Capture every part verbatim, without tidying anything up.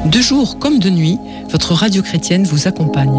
De jour comme de nuit, votre radio chrétienne vous accompagne.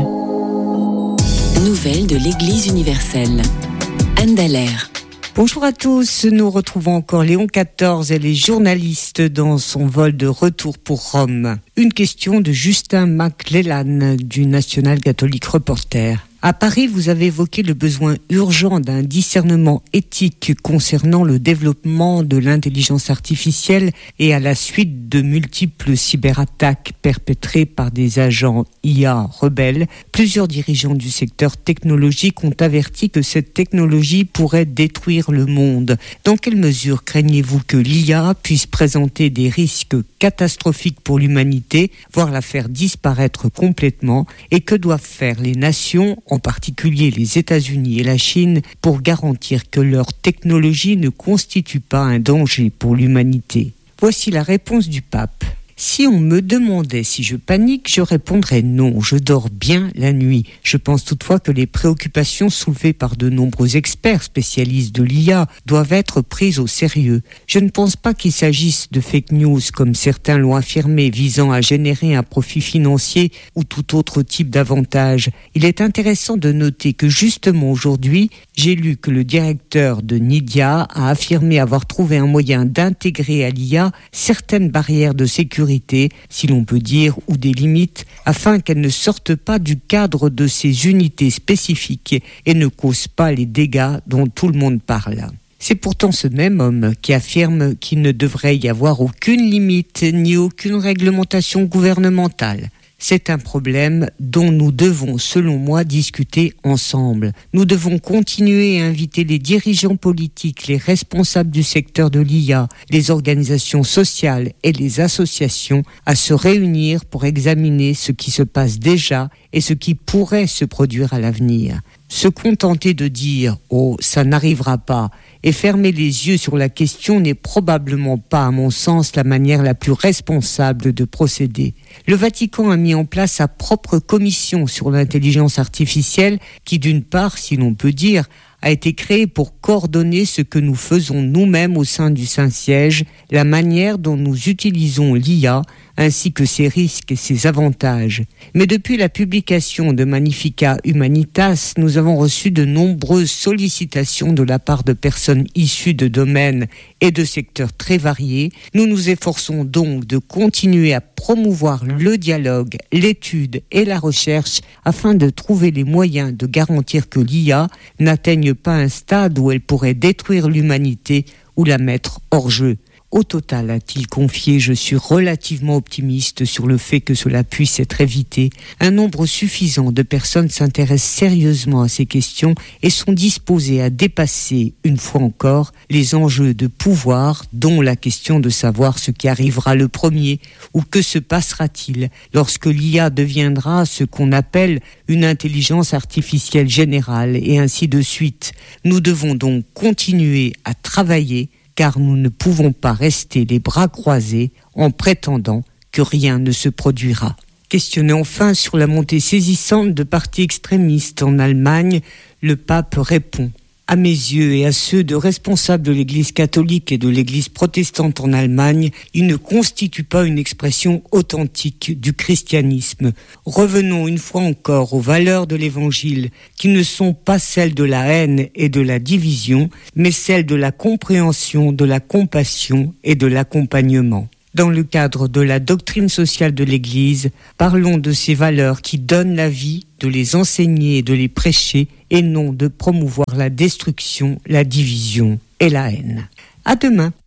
Nouvelles de l'Église universelle. Anne Dallaire. Bonjour à tous, nous retrouvons encore Léon quatorze et les journalistes dans son vol de retour pour Rome. Une question de Justin McClellan du National Catholic Reporter. À Paris, vous avez évoqué le besoin urgent d'un discernement éthique concernant le développement de l'intelligence artificielle et à la suite de multiples cyberattaques perpétrées par des agents I A rebelles. Plusieurs dirigeants du secteur technologique ont averti que cette technologie pourrait détruire le monde. Dans quelle mesure craignez-vous que l'I A puisse présenter des risques catastrophiques pour l'humanité, voire la faire disparaître complètement, et que doivent faire les nations, en particulier les États-Unis et la Chine, pour garantir que leur technologie ne constitue pas un danger pour l'humanité? Voici la réponse du pape. Si on me demandait si je panique, je répondrais non, je dors bien la nuit. Je pense toutefois que les préoccupations soulevées par de nombreux experts spécialistes de l'I A doivent être prises au sérieux. Je ne pense pas qu'il s'agisse de fake news comme certains l'ont affirmé, visant à générer un profit financier ou tout autre type d'avantage. Il est intéressant de noter que justement aujourd'hui, j'ai lu que le directeur de Nydia a affirmé avoir trouvé un moyen d'intégrer à l'I A certaines barrières de sécurité, si l'on peut dire, ou des limites, afin qu'elles ne sortent pas du cadre de ces unités spécifiques et ne causent pas les dégâts dont tout le monde parle. C'est pourtant ce même homme qui affirme qu'il ne devrait y avoir aucune limite ni aucune réglementation gouvernementale. C'est un problème dont nous devons, selon moi, discuter ensemble. Nous devons continuer à inviter les dirigeants politiques, les responsables du secteur de l'I A, les organisations sociales et les associations à se réunir pour examiner ce qui se passe déjà et ce qui pourrait se produire à l'avenir. Se contenter de dire « Oh, ça n'arrivera pas » et fermer les yeux sur la question n'est probablement pas, à mon sens, la manière la plus responsable de procéder. Le Vatican a mis en place sa propre commission sur l'intelligence artificielle qui, d'une part, si l'on peut dire, a été créée pour coordonner ce que nous faisons nous-mêmes au sein du Saint-Siège, la manière dont nous utilisons l'I A, ainsi que ses risques et ses avantages. Mais depuis la publication de Magnificat Humanitas, nous avons reçu de nombreuses sollicitations de la part de personnes issues de domaines et de secteurs très variés. Nous nous efforçons donc de continuer à promouvoir le dialogue, l'étude et la recherche afin de trouver les moyens de garantir que l'I A n'atteigne pas un stade où elle pourrait détruire l'humanité ou la mettre hors jeu. Au total, a-t-il confié, je suis relativement optimiste sur le fait que cela puisse être évité. Un nombre suffisant de personnes s'intéressent sérieusement à ces questions et sont disposées à dépasser, une fois encore, les enjeux de pouvoir, dont la question de savoir ce qui arrivera le premier ou que se passera-t-il lorsque l'I A deviendra ce qu'on appelle une intelligence artificielle générale et ainsi de suite. Nous devons donc continuer à travailler car nous ne pouvons pas rester les bras croisés en prétendant que rien ne se produira. Questionné enfin sur la montée saisissante de partis extrémistes en Allemagne, le pape répond « À mes yeux et à ceux de responsables de l'Église catholique et de l'Église protestante en Allemagne, il ne constitue pas une expression authentique du christianisme. Revenons une fois encore aux valeurs de l'Évangile, qui ne sont pas celles de la haine et de la division, mais celles de la compréhension, de la compassion et de l'accompagnement. Dans le cadre de la doctrine sociale de l'Église, parlons de ces valeurs qui donnent la vie, de les enseigner et de les prêcher, et non de promouvoir la destruction, la division et la haine. À demain.